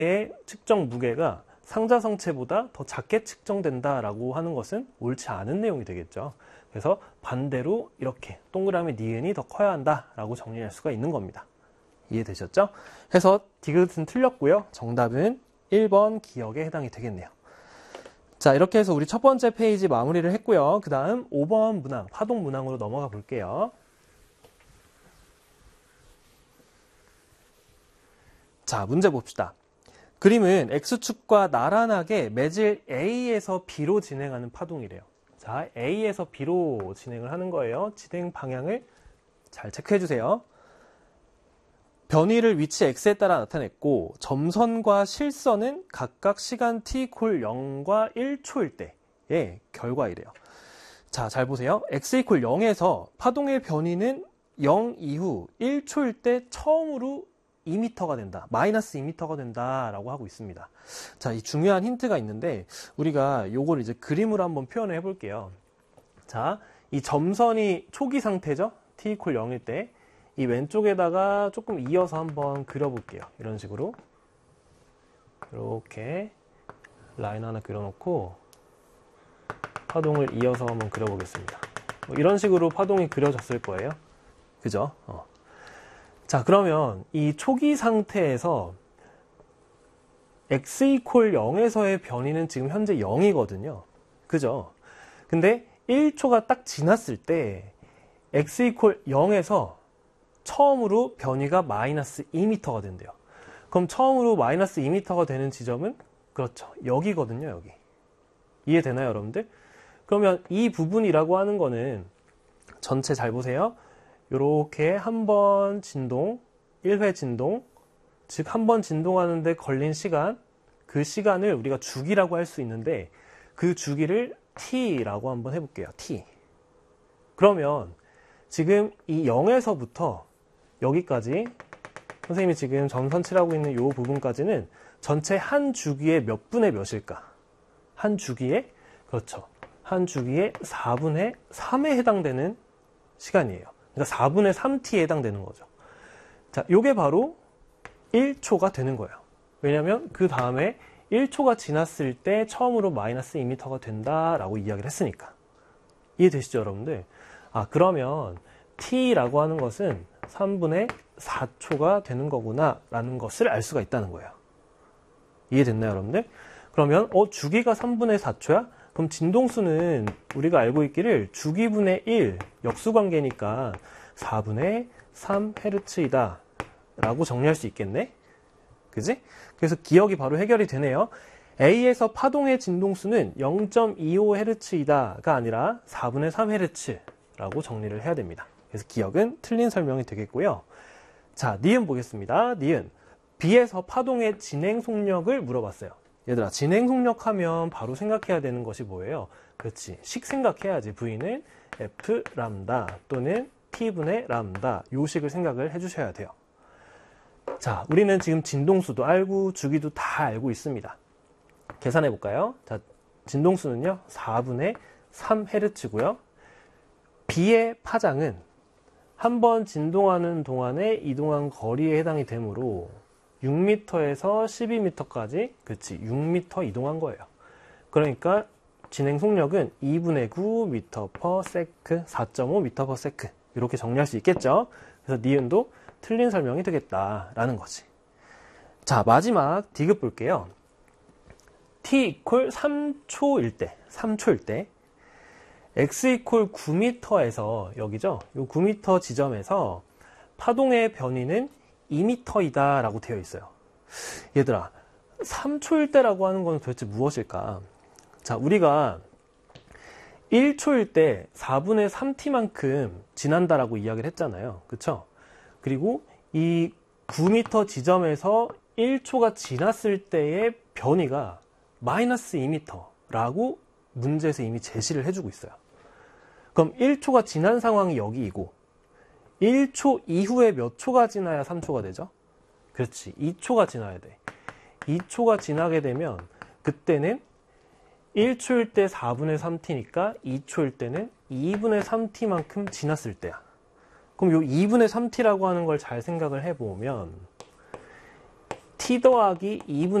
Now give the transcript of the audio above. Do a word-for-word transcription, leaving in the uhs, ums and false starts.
의 측정 무게가 상자 성체보다 더 작게 측정된다라고 하는 것은 옳지 않은 내용이 되겠죠. 그래서 반대로 이렇게 동그라미 니은이 더 커야 한다라고 정리할 수가 있는 겁니다. 이해되셨죠? 해서 디귿은 틀렸고요. 정답은 일 번 기역에 해당이 되겠네요. 자, 이렇게 해서 우리 첫 번째 페이지 마무리를 했고요. 그 다음 오 번 문항, 파동 문항으로 넘어가 볼게요. 자, 문제 봅시다. 그림은 X축과 나란하게 매질 A에서 B로 진행하는 파동이래요. 자, A에서 B로 진행을 하는 거예요. 진행 방향을 잘 체크해 주세요. 변위를 위치 X에 따라 나타냈고 점선과 실선은 각각 시간 t 이퀄 영과 일 초일 때의 결과이래요. 자, 잘 보세요. X 이퀄 영에서 파동의 변위는 영 이후 일 초일 때 처음으로 이 미터가 된다. 마이너스 이 미터가 된다라고 하고 있습니다. 자, 이 중요한 힌트가 있는데 우리가 요걸 이제 그림으로 한번 표현을 해볼게요. 자, 이 점선이 초기 상태죠. t 이퀄 영일 때 이 왼쪽에다가 조금 이어서 한번 그려볼게요. 이런 식으로 이렇게 라인 하나 그려놓고 파동을 이어서 한번 그려보겠습니다. 뭐 이런 식으로 파동이 그려졌을 거예요. 그죠? 어. 자, 그러면 이 초기 상태에서 x 이퀄 영에서의 변이는 지금 현재 영이거든요. 그죠? 근데 일 초가 딱 지났을 때 x 이퀄 영에서 처음으로 변이가 마이너스 이 미터가 된대요. 그럼 처음으로 마이너스 이 미터가 되는 지점은 그렇죠. 여기거든요. 여기. 이해되나요, 여러분들? 그러면 이 부분이라고 하는 거는 전체 잘 보세요. 요렇게 한 번 진동, 일 회 진동, 즉 한 번 진동하는데 걸린 시간, 그 시간을 우리가 주기라고 할 수 있는데 그 주기를 t라고 한번 해볼게요. t. 그러면 지금 이 영에서부터 여기까지 선생님이 지금 점선 칠하고 있는 이 부분까지는 전체 한 주기의 몇 분의 몇일까? 한 주기에, 그렇죠. 한 주기에 사분의 삼에 해당되는 시간이에요. 그러니까 사분의 삼 티에 해당되는 거죠. 자, 요게 바로 일 초가 되는 거예요. 왜냐면 그 다음에 일 초가 지났을 때 처음으로 마이너스 이 미터가 된다라고 이야기를 했으니까. 이해되시죠, 여러분들? 아, 그러면 t라고 하는 것은 삼분의 사 초가 되는 거구나 라는 것을 알 수가 있다는 거예요. 이해됐나요, 여러분들? 그러면 어 주기가 삼분의 사 초야? 그럼 진동수는 우리가 알고 있기를 주기분의 일 역수관계니까 사분의 삼 헤르츠이다 라고 정리할 수 있겠네? 그지? 그래서 기억이 바로 해결이 되네요. A에서 파동의 진동수는 영 점 이오 헤르츠이다가 아니라 사분의 삼 헤르츠라고 정리를 해야 됩니다. 그래서 기억은 틀린 설명이 되겠고요. 자, 니은 보겠습니다. 니은. B에서 파동의 진행 속력을 물어봤어요. 얘들아, 진행 속력 하면 바로 생각해야 되는 것이 뭐예요? 그렇지. 식 생각해야지. V는 F 람다 또는 T분의 람다. 요 식을 생각을 해주셔야 돼요. 자, 우리는 지금 진동수도 알고 주기도 다 알고 있습니다. 계산해 볼까요? 자, 진동수는요. 사분의 삼 헤르츠고요. B의 파장은 한 번 진동하는 동안에 이동한 거리에 해당이 되므로 육 미터에서 십이 미터까지, 그치, 육 미터 이동한 거예요. 그러니까 진행 속력은 이분의 구 미터 퍼 세크, 사 점 오 미터 퍼 세크 이렇게 정리할 수 있겠죠. 그래서 니은도 틀린 설명이 되겠다라는 거지. 자, 마지막 디귿 볼게요. t 이퀄 삼 초일 때, 삼 초일 때 x 이퀄 구 미터에서 여기죠. 이 구 미터 지점에서 파동의 변위는 이 미터이다 라고 되어 있어요. 얘들아, 삼 초일 때라고 하는 건 도대체 무엇일까? 자, 우리가 일 초일 때 사분의 삼 티만큼 지난다라고 이야기를 했잖아요. 그쵸? 그리고 이 구 미터 지점에서 일 초가 지났을 때의 변위가 마이너스 이 미터라고 문제에서 이미 제시를 해주고 있어요. 그럼 일 초가 지난 상황이 여기이고 일 초 이후에 몇 초가 지나야 삼 초가 되죠? 그렇지. 이 초가 지나야 돼. 이 초가 지나게 되면 그때는 일 초일 때 사분의 삼 티니까 이 초일 때는 이분의 삼 티만큼 지났을 때야. 그럼 요 이분의 삼 티라고 하는 걸 잘 생각을 해보면 t 더하기 이분의